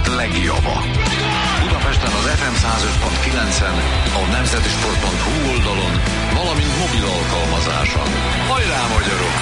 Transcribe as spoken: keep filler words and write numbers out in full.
legjava. Budapesten az ef em száz öt pont kilencen, a nemzetisport pont hu oldalon, valamint mobil alkalmazáson. Hajrá, magyarok!